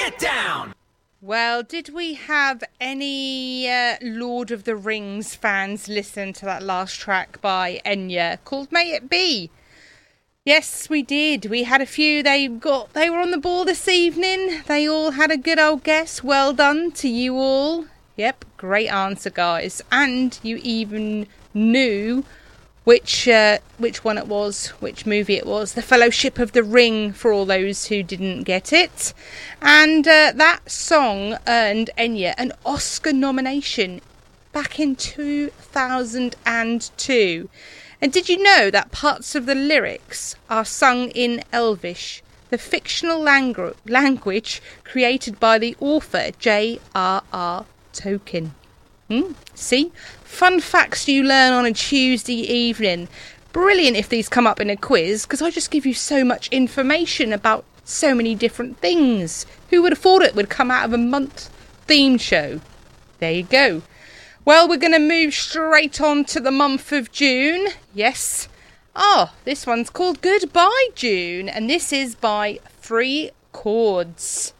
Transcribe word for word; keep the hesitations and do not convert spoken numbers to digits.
Get down! Well, did we have any uh, Lord of the Rings fans listen to that last track by Enya called May It Be? Yes, we did. We had a few. They got. They were on the ball this evening. They all had a good old guess. Well done to you all. Yep, great answer, guys. And you even knew which uh, which one it was, which movie it was. The Fellowship of the Ring, for all those who didn't get it. And uh, that song earned Enya an Oscar nomination back in two thousand two. And did you know that parts of the lyrics are sung in Elvish, the fictional langu- language created by the author J R R Tolkien? Hmm? See? Fun facts you learn on a Tuesday evening. Brilliant if these come up in a quiz, because I just give you so much information about so many different things. Who would have thought it would come out of a month theme show? There you go. Well, we're going to move straight on to the month of June. Yes. Oh, this one's called Goodbye June, and this is by Three Chords.